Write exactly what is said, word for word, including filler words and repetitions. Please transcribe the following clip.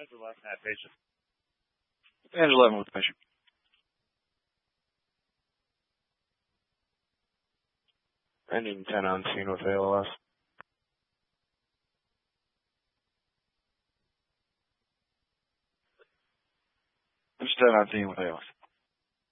the last half patient. And eleven with the patient. Ending ten on scene with A L S. I'm still on scene with A L S.